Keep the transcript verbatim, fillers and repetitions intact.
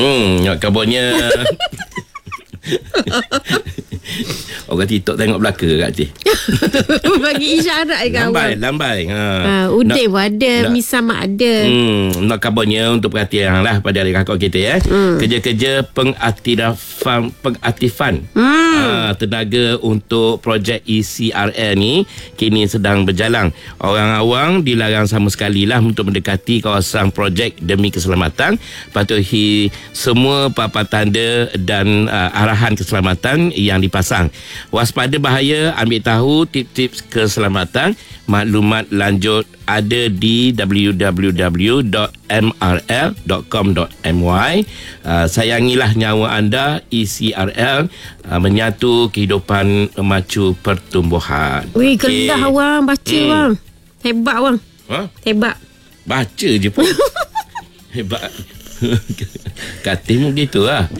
Hmm, kabarnya orang TikTok tengok belaka kat cik. Bagi isyarat dekat Lambai, awak. lambai. Ha. Ha, Udin pun ada, nak, Misam ada. Hmm, nak kabarnya untuk perhatian lah pada adik kakak kita ya. Hmm. Kerja-kerja pengaktifan pengaktifan hmm. ha, tenaga untuk projek E C R L ni kini sedang berjalan. Orang awam dilarang sama sekali lah untuk mendekati kawasan projek demi keselamatan. Patuhi semua papan tanda dan uh, arahan keselamatan yang dipasang. Waspada bahaya, ambil tahu tips-tips keselamatan. Maklumat lanjut ada di w w w dot m r l dot com dot m y. Uh, sayangilah nyawa anda. E C R L uh, menyatu kehidupan memacu pertumbuhan. Wih, kelah okay. Awang baca hmm. Wang. Hebat Wang. Ha? Hebat. Baca je pun. Hebat. Katim begitu lah.